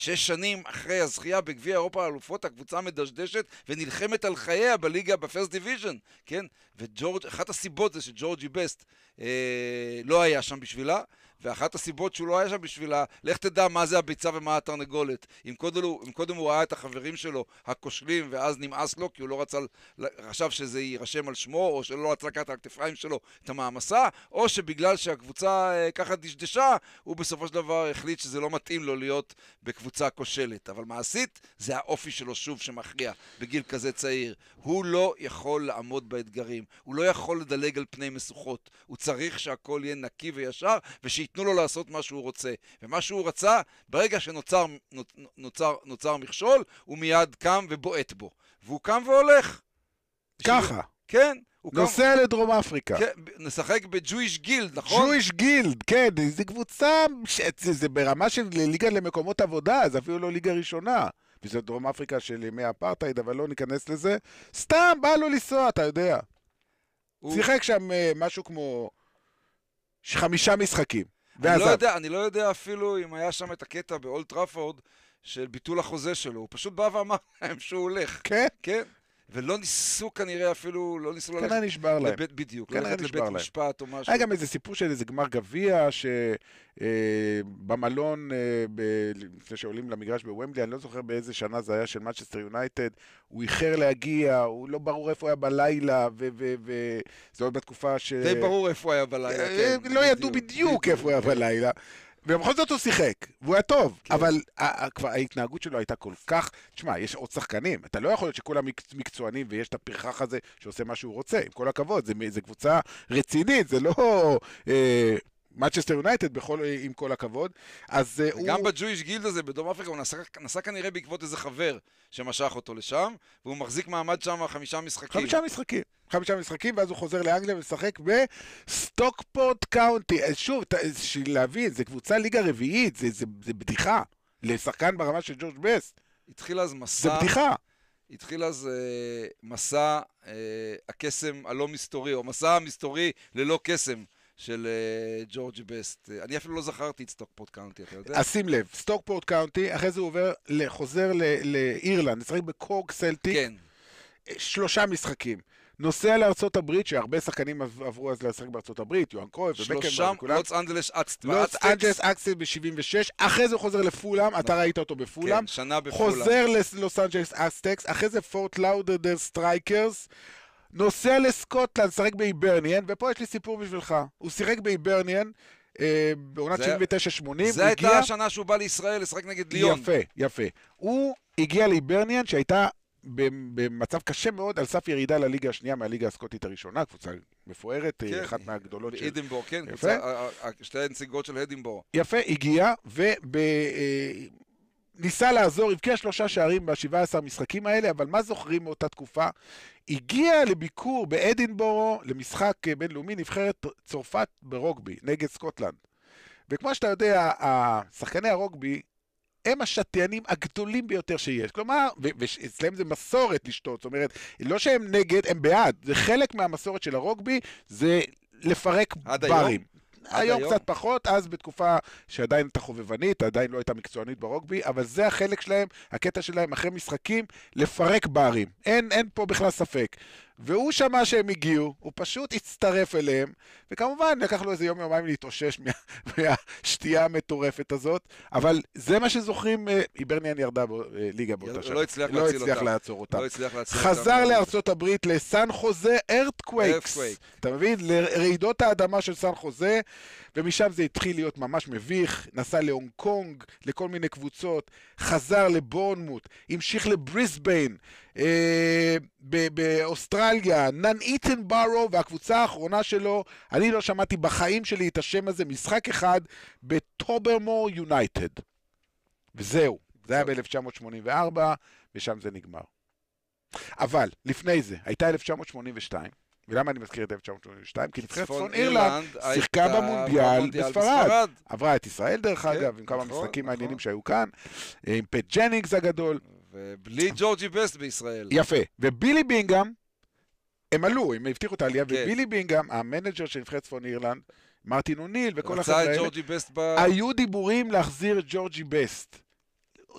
6 שנים אחרי הזכייה בגביע אירופה האלופות, הקבוצה מדשדשת ונלחמת על חייה בליגה, בפרסט דיוויז'ן, כן? אחת הסיבות זה שג'ורג'י בסט לא היה שם בשבילה, ואחת הסיבות שהוא לא היה שם בשבילה, לך תדע מה זה הביצה ומה התרנגולת. אם קודם הוא ראה את החברים שלו הכושלים, ואז נמאס לו, כי הוא לא חשב שזה יירשם על שמו, או שלא רצה לקחת על הכתפיים שלו את המעמסה, או שבגלל שהקבוצה ככה דשדשה, הוא בסופו של דבר החליט שזה לא מתאים לו להיות בקבוצה כושלת. אבל מעשית, זה האופי שלו שוב שמכריע בגיל כזה צעיר. הוא לא יכול לעמוד באתגרים, הוא לא יכול לדלג על פני משוכות, הוא צריך שהכל יהיה נקי וישר, ושייתנו לו לעשות מה שהוא רוצה. ומה שהוא רצה, ברגע שנוצר מכשול, הוא מיד קם ובועט בו. והוא קם והולך. ככה. כן. נוסע לדרום אפריקה. כן, נשחק בג'ויש גילד, נכון? ג'ויש גילד, כן, זה קבוצה, זה ברמה של ליגה למקומות עבודה, זה אפילו לא ליגה ראשונה. וזה דרום אפריקה של ימי אפרטהייד, אבל לא ניכנס לזה. סתם, בא לו לנסוע, אתה יודע. שיחק שם משהו כמו 5 משחקים. אני לא יודע אפילו אם היה שם את הקטע באולד טראפורד של ביטול החוזה שלו. הוא פשוט בא ואמר להם שהוא הולך. כן? כן. ולא ניסו כנראה אפילו, לא ניסו ללכת... כנראה נשבר להם. בדיוק, ללכת לבית משפט או משהו. היה גם איזה סיפור של איזה גמר גביע, שבמלון, לפני שעולים למגרש בוומבלי, אני לא זוכר באיזה שנה זה היה של מנצ'סטר יונייטד, הוא איחר להגיע, הוא לא ברור איפה הוא היה בלילה, וזה עוד בתקופה ש... די ברור איפה הוא היה בלילה, כן. לא ידעו בדיוק איפה הוא היה בלילה. ובכל זאת הוא שיחק, והוא היה טוב, אבל ההתנהגות שלו הייתה כל כך, תשמע, יש עוד שחקנים, אתה לא יכול להיות שכולם מקצוענים ויש את הפרחח הזה שעושה מה שהוא רוצה, עם כל הכבוד, זה קבוצה רצינית, זה לא מנצ'סטר יונייטד עם כל הכבוד, אז גם בג'ויש גילד הזה בדרום אפריקה הוא נסע כנראה בעקבות איזה חבר שמשך אותו לשם, והוא מחזיק מעמד שם 5 משחקים. 5 משחקים, ואז הוא חוזר לאנגליה ומשחק בסטוקפורט קאונטי. שוב, בשביל להבין, זה קבוצה ליגה רביעית, זה בדיחה. לשחקן ברמה של ג'ורג' בסט. התחיל אז מסע... זה בדיחה. התחיל אז מסע הקסם הלא מסתורי, או מסע המסתורי ללא קסם של ג'ורג' בסט. אני אפילו לא זכרתי את סטוקפורט קאונטי, אתה יודע? אז שים לב, סטוקפורט קאונטי, אחרי זה הוא חוזר לאירלנד, נשחק בקורק סלטיק. כן. 3 משחקים. נוסע לארצות הברית, שהרבה שחקנים עברו אז לשחק בארצות הברית, יוהן קרויף ובקנבאום וכולם. לוס אנג'לס אקסטקס. לוס אנג'לס אקסטקס ב-76, אחרי זה הוא חוזר לפולאם, אתה ראית אותו בפולאם. כן, שנה בפולאם. חוזר ללוס אנג'לס אקסטקס, אחרי זה פורט לאודרדל סטרייקרס, נוסע לסקוטלנד, שחק בהיברניאן, ופה יש לי סיפור בשבילך. הוא שיחק בהיברניאן, בעונת 79-80. זה הייתה השנה שהוא בא לישראל לשחק נגד ליון. יפה. הוא הגיע להיברניאן שהייתה במצב קשה מאוד על סף ירידה לליגה השנייה מהליגה הסקוטית הראשונה, קבוצה מפוארת, אחת מהגדולות של... אדינבורו, כן, שתי הנציגות של אדינבורו. יפה, הגיע וניסה לעזור, הבקיע 3 שערים ב-17 משחקים האלה, אבל מה זוכרים מאותה תקופה? הגיע לביקור באדינבורו למשחק בינלאומי נבחרת צרפת ברוגבי נגד סקוטלנד. וכמו שאתה יודע, שחקני הרוגבי הם השתיינים הגדולים ביותר שיש. כלומר, ואצלם זה מסורת לשתות, זאת אומרת, לא שהם נגד, הם בעד. זה חלק מהמסורת של הרוגבי, זה לפרק ברים. היום קצת פחות, אז בתקופה שעדיין הייתה חובבנית, עדיין לא הייתה מקצוענית ברוגבי, אבל זה החלק שלהם, הקטע שלהם אחרי משחקים, לפרק ברים. אין פה בכלל ספק. והוא שמע שהם הגיעו, הוא פשוט הצטרף אליהם, וכמובן לקח לו איזה יום-יומיים להתאושש מהשתייה המטורפת הזאת, אבל זה מה שזוכרים, היברניאן ירדה ליגה באותה שנה. לא הצליח לעצור אותה. חזר לארצות הברית, לסן חוזה ארתקווייקס. אתה מבין? לרעידות האדמה של סן חוזה, ומשם זה התחיל להיות ממש מביך, נסע להונג קונג, לכל מיני קבוצות, חזר לבורנמוט, המשיך לבריסביין, באוסטרליה, נאניטן ברו, והקבוצה האחרונה שלו, אני לא שמעתי בחיים שלי את השם הזה, משחק אחד בטוברמור יונייטד. וזהו, זה היה ב-1984, ושם זה נגמר. אבל, לפני זה, הייתה 1982, ולמה אני מזכיר את 1982? כי נבחרת צפון אירלנד שיחקה במונדיאל בספרד. עברה את ישראל דרך אגב, עם כמה משחקים מעניינים שהיו כאן, עם פט ג'נינגס הגדול. ובלי ג'ורג'י בסט בישראל. יפה. ובילי בינגהם, הם עלו, הם הבטיחו את העלייה, ובילי בינגהם, המנג'ר של נבחרת צפון אירלנד, מרטין אוניל וכל החבר'ה האלה, היו דיבורים להחזיר את ג'ורג'י בסט.